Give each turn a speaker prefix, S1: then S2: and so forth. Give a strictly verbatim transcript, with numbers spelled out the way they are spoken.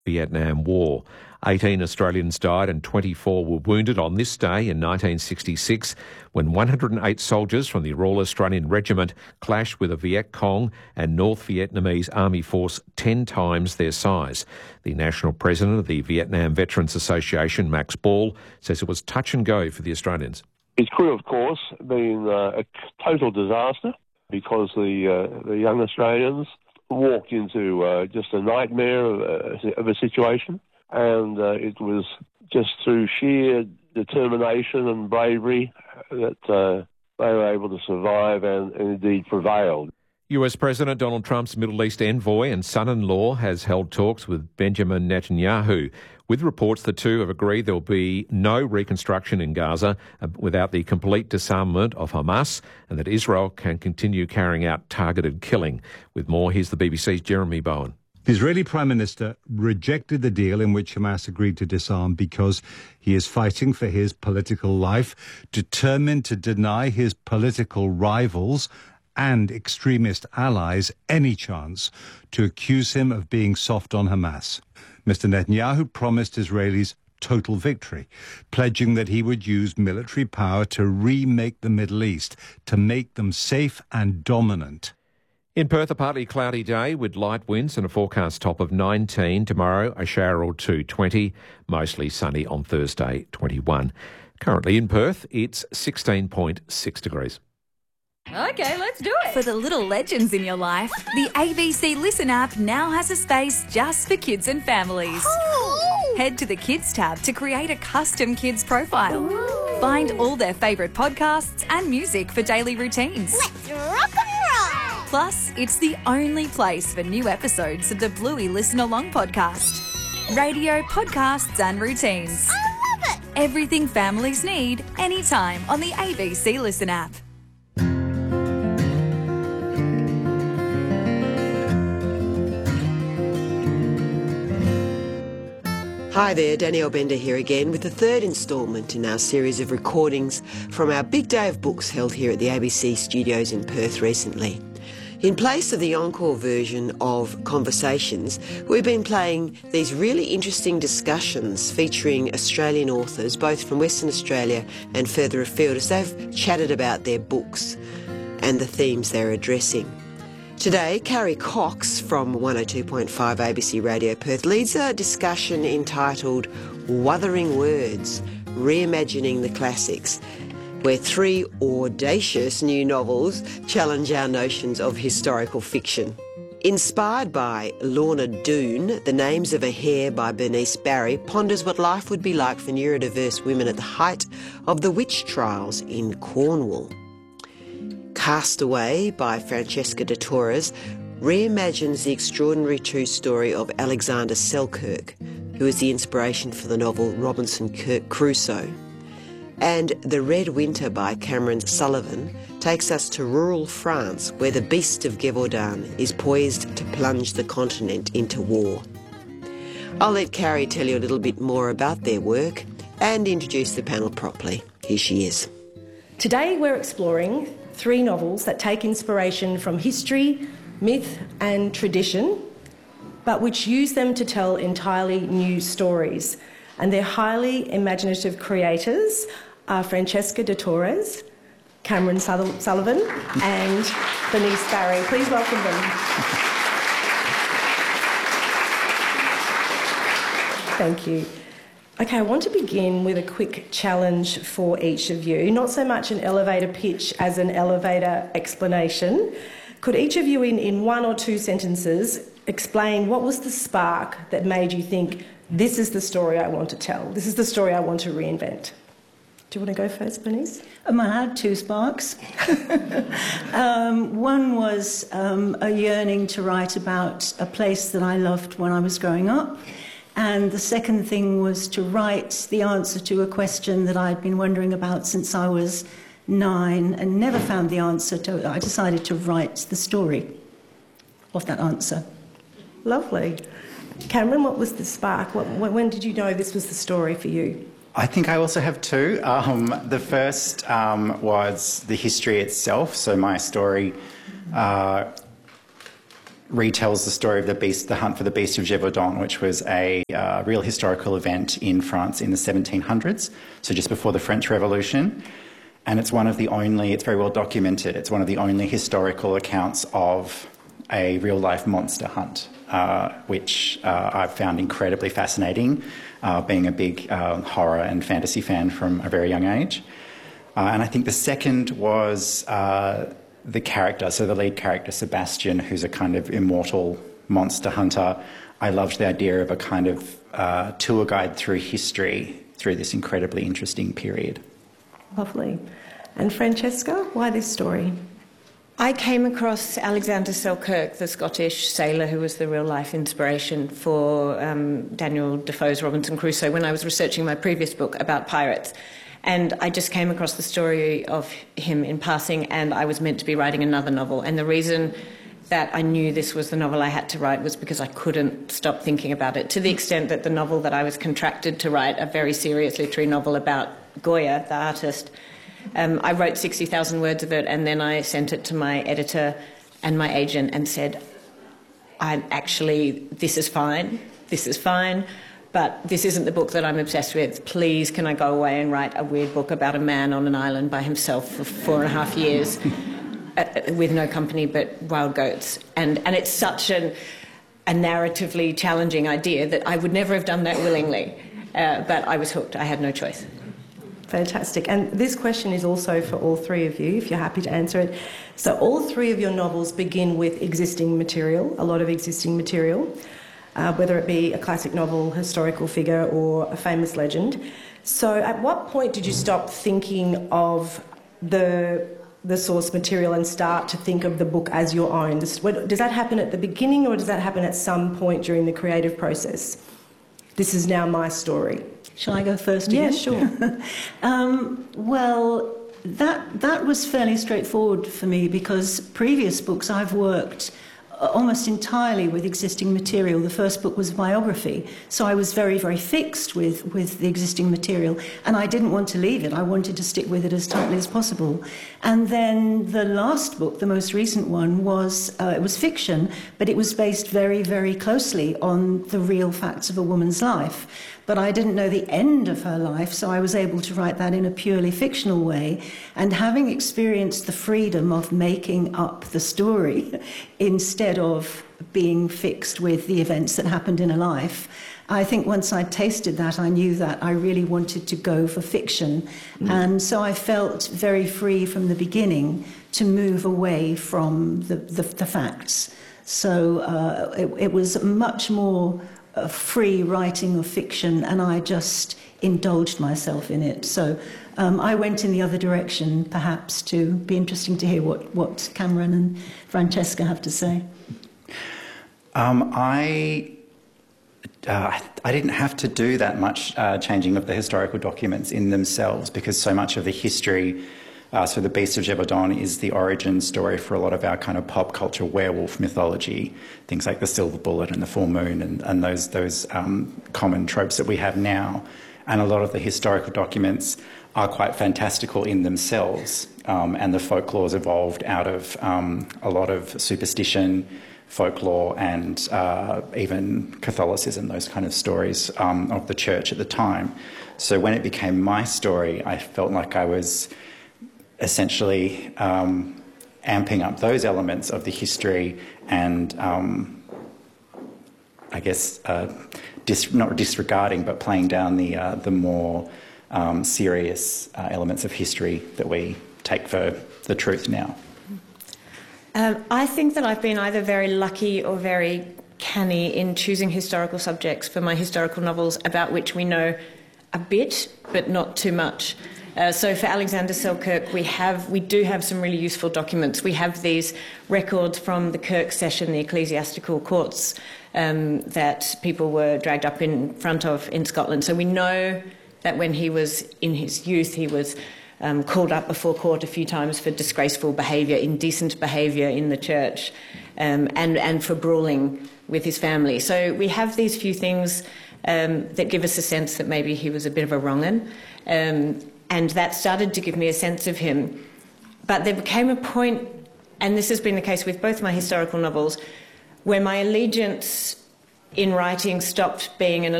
S1: Vietnam War. eighteen Australians died and twenty-four were wounded on this day in nineteen sixty-six when one hundred eight soldiers from the Royal Australian Regiment clashed with a Viet Cong and North Vietnamese Army force ten times their size. The national president of the Vietnam Veterans Association, Max Ball, says it was touch and go for the Australians.
S2: His crew, of course, been uh, a total disaster because the uh, the young Australians walked into uh, just a nightmare of a, of a situation, and uh, it was just through sheer determination and bravery that uh, they were able to survive and, and indeed prevailed.
S1: U S President Donald Trump's Middle East envoy and son-in-law has held talks with Benjamin Netanyahu. With reports, the two have agreed there will be no reconstruction in Gaza without the complete disarmament of Hamas and that Israel can continue carrying out targeted killing. With more, here's the B B C's Jeremy Bowen.
S3: The Israeli Prime Minister rejected the deal in which Hamas agreed to disarm because he is fighting for his political life, determined to deny his political rivals and extremist allies any chance to accuse him of being soft on Hamas. Mister Netanyahu promised Israelis total victory, pledging that he would use military power to remake the Middle East, to make them safe and dominant.
S1: In Perth, a partly cloudy day with light winds and a forecast top of nineteen. Tomorrow, a shower or two, twenty. Mostly sunny on Thursday, twenty-one. Currently in Perth, it's sixteen point six degrees.
S4: Okay, let's do it.
S5: For the little legends in your life, the A B C Listen app now has a space just for kids and families.
S4: Oh.
S5: Head to the Kids tab to create a custom kids profile. Ooh. Find all their favourite podcasts and music for daily routines.
S4: Let's rock and roll.
S5: Plus, it's the only place for new episodes of the Bluey Listen Along podcast. Radio, podcasts and routines.
S4: I love it.
S5: Everything families need, anytime on the A B C Listen app.
S6: Hi there, Danielle Bender here again with the third instalment in our series of recordings from our big day of books held here at the A B C studios in Perth recently. In place of the encore version of Conversations, we've been playing these really interesting discussions featuring Australian authors, both from Western Australia and further afield, as they've chatted about their books and the themes they're addressing. Today, Carrie Cox from one oh two point five A B C Radio Perth leads a discussion entitled Wuthering Words, Reimagining the Classics, where three audacious new novels challenge our notions of historical fiction. Inspired by Lorna Doone, The Names of a Hare by Bernice Barry ponders what life would be like for neurodiverse women at the height of the witch trials in Cornwall. Castaway by Francesca de Torres reimagines the extraordinary true story of Alexander Selkirk, who is the inspiration for the novel Robinson Crusoe. And The Red Winter by Cameron Sullivan takes us to rural France, where the beast of Gévaudan is poised to plunge the continent into war. I'll let Carrie tell you a little bit more about their work and introduce the panel properly. Here she is.
S7: Today we're exploring three novels that take inspiration from history, myth and tradition, but which use them to tell entirely new stories. And their highly imaginative creators are Francesca de Torres, Cameron Sullivan and Bernice Barry. Please welcome them. Thank you. Okay, I want to begin with a quick challenge for each of you. Not so much an elevator pitch as an elevator explanation. Could each of you, in, in one or two sentences, explain what was the spark that made you think, this is the story I want to tell, this is the story I want to reinvent? Do you want to go first, Bernice?
S8: Um, I had two sparks. um, one was um, a yearning to write about a place that I loved when I was growing up. And the second thing was to write the answer to a question that I'd been wondering about since I was nine and never found the answer to. I decided to write the story of that answer.
S7: Lovely. Cameron, what was the spark? What, when did you know this was the story for you?
S9: I think I also have two. Um, the first um, was the history itself. So my story uh, retells the story of the beast, the hunt for the Beast of Gévaudan, which was a uh, real historical event in France in the seventeen hundreds, so just before the French Revolution. And it's one of the only, it's very well documented, it's one of the only historical accounts of a real-life monster hunt, uh, which uh, I've found incredibly fascinating, uh, being a big uh, horror and fantasy fan from a very young age. Uh, and I think the second was uh, the character, so the lead character, Sebastian, who's a kind of immortal monster hunter. I loved the idea of a kind of uh, tour guide through history through this incredibly interesting period.
S7: Lovely. And Francesca, why this story?
S10: I came across Alexander Selkirk, the Scottish sailor who was the real-life inspiration for um, Daniel Defoe's Robinson Crusoe when I was researching my previous book about pirates. And I just came across the story of him in passing, and I was meant to be writing another novel. And the reason that I knew this was the novel I had to write was because I couldn't stop thinking about it, to the extent that the novel that I was contracted to write, a very serious literary novel about Goya, the artist, Um, I wrote sixty thousand words of it, and then I sent it to my editor and my agent and said, I'm actually, this is fine, this is fine, but this isn't the book that I'm obsessed with. Please, can I go away and write a weird book about a man on an island by himself for four and a half years uh, with no company but wild goats? And, and it's such an, a narratively challenging idea that I would never have done that willingly, uh, but I was hooked. I had no choice.
S7: Fantastic. And this question is also for all three of you, if you're happy to answer it. So all three of your novels begin with existing material, a lot of existing material, uh, whether it be a classic novel, historical figure, or a famous legend. So at what point did you stop thinking of the the source material and start to think of the book as your own? Does that happen at the beginning, or does that happen at some point during the creative process? This is now my story.
S8: Shall I go first again?
S7: Yeah, sure.
S8: um, well, that that was fairly straightforward for me, because previous books I've worked almost entirely with existing material. The first book was a biography, so I was very, very fixed with, with the existing material, and I didn't want to leave it. I wanted to stick with it as tightly as possible. And then the last book, the most recent one, was uh, it was fiction, but it was based very, very closely on the real facts of a woman's life. But I didn't know the end of her life, so I was able to write that in a purely fictional way. And having experienced the freedom of making up the story instead of being fixed with the events that happened in a life, I think once I'd tasted that, I knew that I really wanted to go for fiction. Mm. And so I felt very free from the beginning to move away from the, the, the facts. So uh, it, it was much more a free writing of fiction, and I just indulged myself in it. So um, I went in the other direction, perhaps, to be interesting to hear what, what Cameron and Francesca have to say.
S9: Um, I, uh, I didn't have to do that much uh, changing of the historical documents in themselves, because so much of the history, Uh, so the Beast of Gévaudan is the origin story for a lot of our kind of pop culture werewolf mythology, things like the silver bullet and the full moon and, and those, those um, common tropes that we have now. And a lot of the historical documents are quite fantastical in themselves, um, and the folklore's evolved out of um, a lot of superstition, folklore, and uh, even Catholicism, those kind of stories um, of the church at the time. So when it became my story, I felt like I was essentially um, amping up those elements of the history and, um, I guess, uh, dis not disregarding, but playing down the, uh, the more um, serious uh, elements of history that we take for the truth now.
S10: Um, I think that I've been either very lucky or very canny in choosing historical subjects for my historical novels about which we know a bit, but not too much. Uh, so for Alexander Selkirk, we have we do have some really useful documents. We have these records from the Kirk session, the ecclesiastical courts um, that people were dragged up in front of in Scotland. So we know that when he was in his youth, he was um, called up before court a few times for disgraceful behaviour, indecent behaviour in the church, um, and, and for brawling with his family. So we have these few things um, that give us a sense that maybe he was a bit of a wrong-un. Um, And that started to give me a sense of him. But there became a point, and this has been the case with both my historical novels, where my allegiance in writing stopped being an